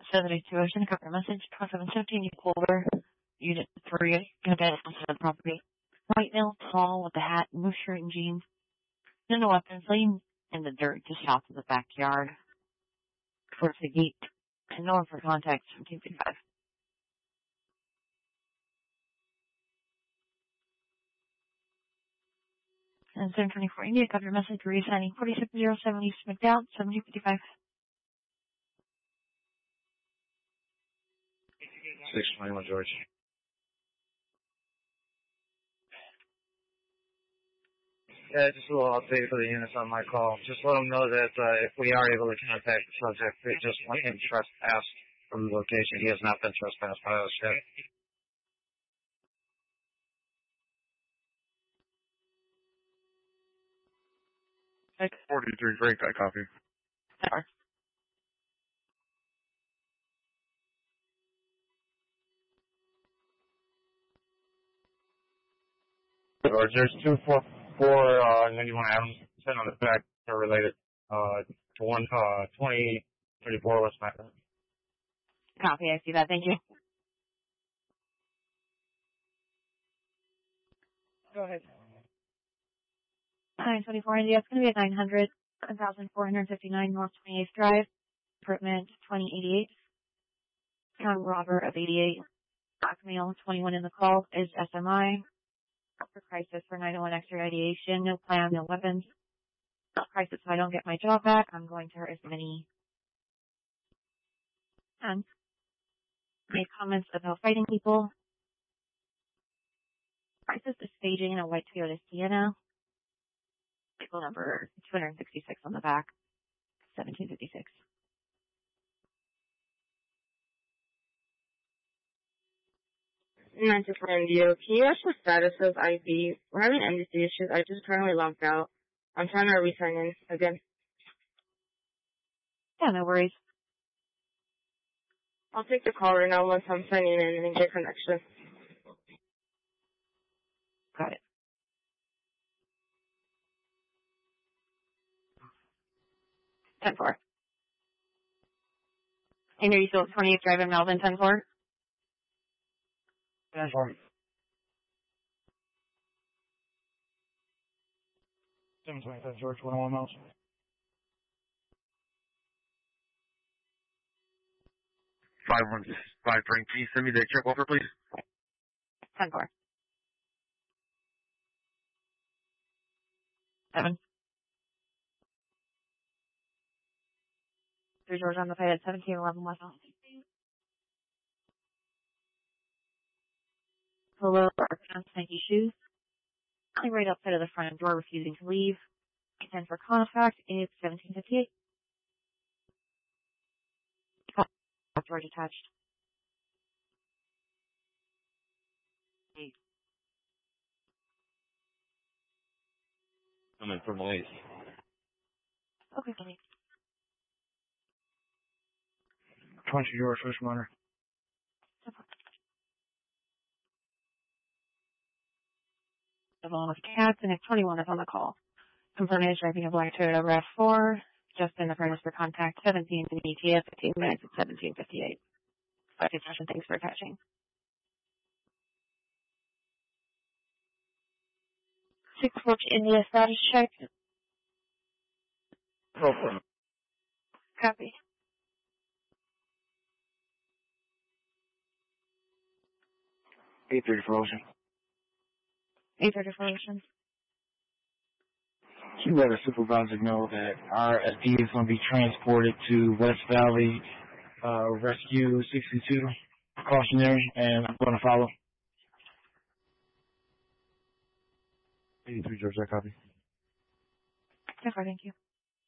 72 Ocean, cover message, 2717, you Culver, Unit 3, contact to the property. White male, tall, with a hat, blue shirt and jeans. No weapons, laying in the dirt just south of the backyard. Towards the gate. And no one for contact, 1755. And 724 India, cover message, reassigning 46070 East McDowell, 1755. 621 George. Yeah, just a little update for the units on my call. Just let them know that if we are able to contact the subject, they just went and trespassed from the location. He has not been trespassed by us yet. 43 Frank, I copy. Sorry. George, there's 244 91 Adams sitting on the back. They're related to 2034 West Matter. Copy, I see that, thank you. Go ahead. 924 India, it's going to be at 900, 1459 North 28th Drive, apartment 2088. Young robber of 88. Black male, 21 in the call, is SMI. For crisis for 901 X-ray ideation, no plan, no weapons. Crisis if I don't get my job back, I'm going to hurt as many. And made comments about fighting people. Crisis is staging in a white Toyota Sienna. Vehicle number 266 on the back, 1756. Manchester, India. Can you ask the status of IV? We're having NBC issues. I just currently logged out. I'm trying to re-sign in again. Yeah, no worries. I'll take the call right now once I'm signing in and get connection. Got it. Ten four. And are you still at 28th Drive in Melvin, 10-4? 10-4. 725 George, 101 miles. 515 Frank, can you send me the check offer, please? 10-4. 7. 3 George on the fight at 1711 West. Hello, Arkansas Nike shoes. I'm right outside of the front door, refusing to leave. 10 for contact. It's 1758. George attached. 8. I'm in from the east. Okay, buddy. 20 George, first runner. Along with Cats, and if 21 is on the call. Confirming is driving a black Toyota RAV4, just in the furnace for contact, 17 in ETA, 15 minutes at 1758. Thanks for catching. 6 Roach India status check. Copy. 834 Ocean. 834 Ocean. You let a supervisor know that our SD is going to be transported to West Valley Rescue 62 precautionary, and I'm going to follow. 83 George, I copy. Okay, thank you.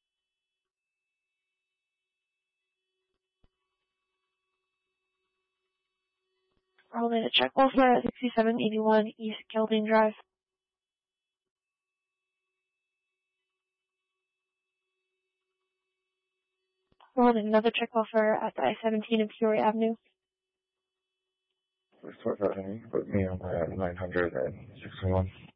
Rolling a check offer at 6781 East Gelding Drive. Rolling another check offer at the I-17 of Peoria Avenue. Put me on 900 and 601.